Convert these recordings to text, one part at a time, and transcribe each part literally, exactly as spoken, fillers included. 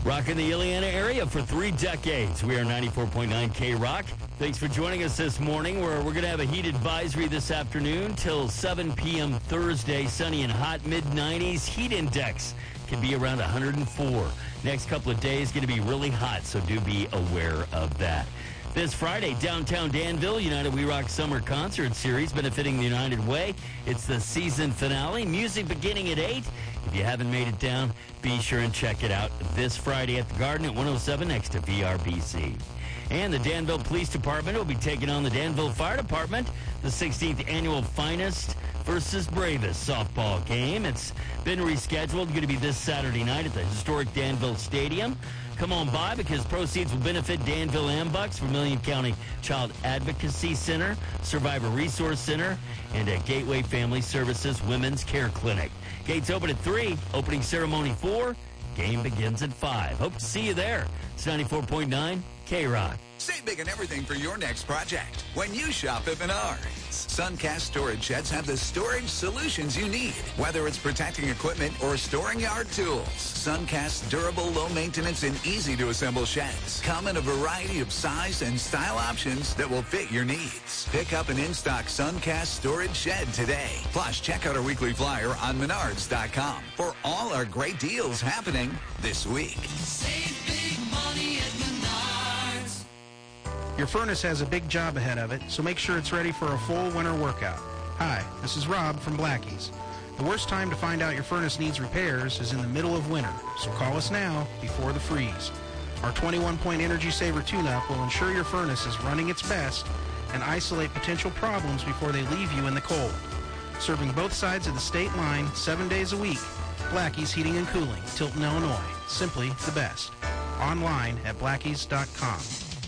Rocking the Illiana area for three decades. We are ninety-four point nine K-Rock. Thanks for joining us this morning. We're, we're going to have a heat advisory this afternoon till seven p.m. Thursday. Sunny and hot, mid nineties. Heat index can be around one hundred four. Next couple of days going to be really hot, so do be aware of that. This Friday, downtown Danville, United We Rock Summer Concert Series benefiting the United Way. It's the season finale. Music beginning at eight. If you haven't made it down, be sure and check it out this Friday at the Garden at one oh seven next to V R B C. And the Danville Police Department will be taking on the Danville Fire Department, the sixteenth annual Finest versus Bravest softball game. It's been rescheduled, going to be this Saturday night at the historic Danville Stadium. Come on by because proceeds will benefit Danville Ambucks, Vermilion County Child Advocacy Center, Survivor Resource Center, and at Gateway Family Services Women's Care Clinic. Gates open at three, opening ceremony four, game begins at five. Hope to see you there. It's ninety-four point nine K-Rock. Save big on everything for your next project when you shop at Menards. Suncast storage sheds have the storage solutions you need, whether it's protecting equipment or storing yard tools. Suncast's durable, low maintenance, and easy to assemble sheds come in a variety of size and style options that will fit your needs. Pick up an in-stock Suncast storage shed today. Plus, check out our weekly flyer on menards dot com for all our great deals happening this week. Save big money at Menards. Your furnace has a big job ahead of it, so make sure it's ready for a full winter workout. Hi, this is Rob from Blackie's. The worst time to find out your furnace needs repairs is in the middle of winter, so call us now before the freeze. Our twenty-one point Energy Saver tune-up will ensure your furnace is running its best and isolate potential problems before they leave you in the cold. Serving both sides of the state line seven days a week, Blackie's Heating and Cooling, Tilton, Illinois. Simply the best. Online at blackies dot com.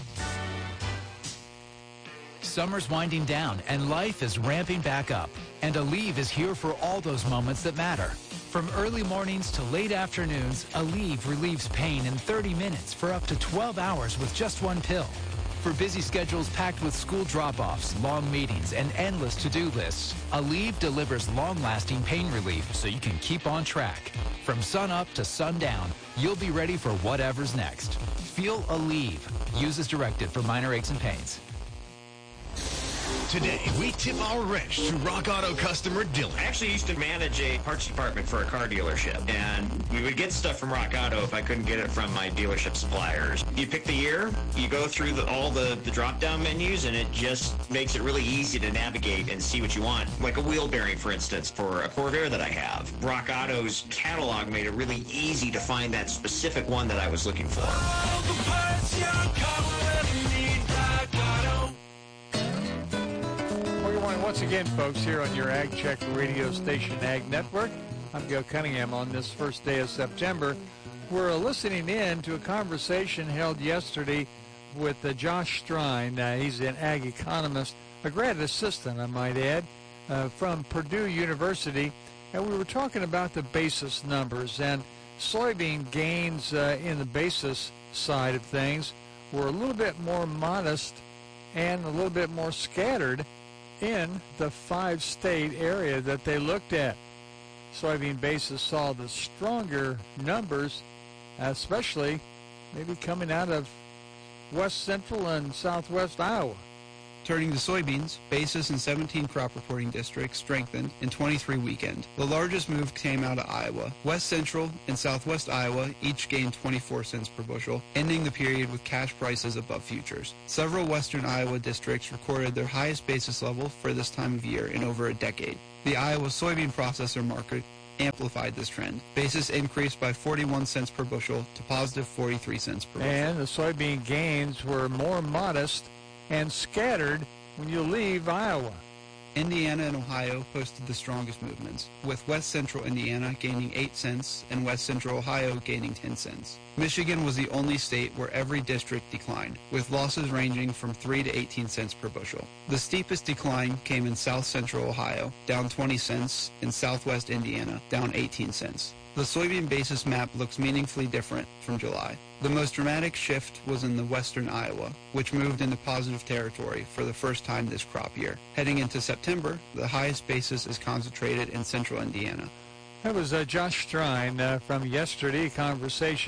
Summer's winding down and life is ramping back up. And Aleve is here for all those moments that matter. From early mornings to late afternoons, Aleve relieves pain in thirty minutes for up to twelve hours with just one pill. For busy schedules packed with school drop-offs, long meetings, and endless to-do lists, Aleve delivers long-lasting pain relief so you can keep on track. From sun up to sundown, you'll be ready for whatever's next. Feel Aleve. Use as directed for minor aches and pains. Today, we tip our wrench to Rock Auto customer Dylan. I actually used to manage a parts department for a car dealership, and we would get stuff from Rock Auto if I couldn't get it from my dealership suppliers. You pick the year, you go through the, all the, the drop-down menus, and it just makes it really easy to navigate and see what you want. Like a wheel bearing, for instance, for a Corvair that I have. Rock Auto's catalog made it really easy to find that specific one that I was looking for. All the parts your car will ever need, Rock Auto. Well, good morning once again, folks, here on your Ag Check radio station, Ag Network. I'm Gil Cunningham. On this first day of September, we're listening in to a conversation held yesterday with uh, Josh Strine. Uh, he's an ag economist, a grad assistant, I might add, uh, from Purdue University. And we were talking about the basis numbers, and soybean gains uh, in the basis side of things were a little bit more modest and a little bit more scattered in the five-state area that they looked at. Soybean basis saw the stronger numbers, especially maybe coming out of west central and southwest Iowa. Turning to soybeans, basis in seventeen crop reporting districts strengthened in twenty-three weekend. The largest move came out of Iowa. West Central and Southwest Iowa each gained twenty-four cents per bushel, ending the period with cash prices above futures. Several western Iowa districts recorded their highest basis level for this time of year in over a decade. The Iowa soybean processor market amplified this trend. Basis increased by forty-one cents per bushel to positive forty-three cents per bushel. And the soybean gains were more modest and scattered when you leave Iowa. Indiana and Ohio posted the strongest movements, with West Central Indiana gaining eight cents and West Central Ohio gaining ten cents. Michigan was the only state where every district declined, with losses ranging from three to eighteen cents per bushel. The steepest decline came in South Central Ohio, down twenty cents, and Southwest Indiana, down eighteen cents. The soybean basis map looks meaningfully different from July. The most dramatic shift was in the western Iowa, which moved into positive territory for the first time this crop year. Heading into September, the highest basis is concentrated in central Indiana. That was uh, Josh Strine uh, from yesterday, conversation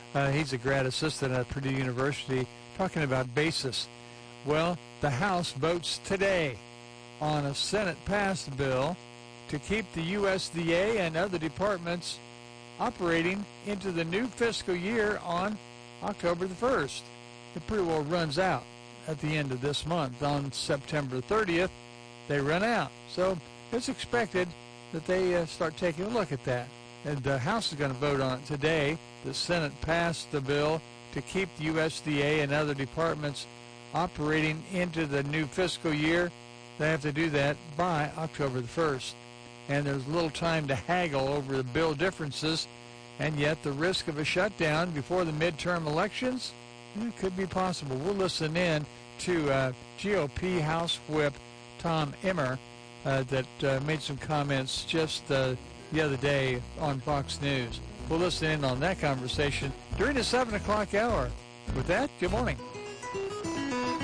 Uh, he's a grad assistant at Purdue University, talking about basis. Well, the House votes today on a Senate-passed bill to keep the U S D A and other departments operating into the new fiscal year on October the first. It pretty well runs out at the end of this month. On September thirtieth, they run out. So it's expected that they uh, start taking a look at that. And the House is going to vote on it today. The Senate passed the bill to keep the U S D A and other departments operating into the new fiscal year. They have to do that by October the first. And there's little time to haggle over the bill differences, and yet the risk of a shutdown before the midterm elections, it could be possible. We'll listen in to uh, G O P House Whip Tom Emmer uh, that uh, made some comments just uh, the other day on Fox News. We'll listen in on that conversation during the seven o'clock hour. With that, good morning.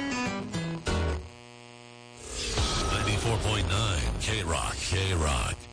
ninety-four point nine K-Rock, K-Rock.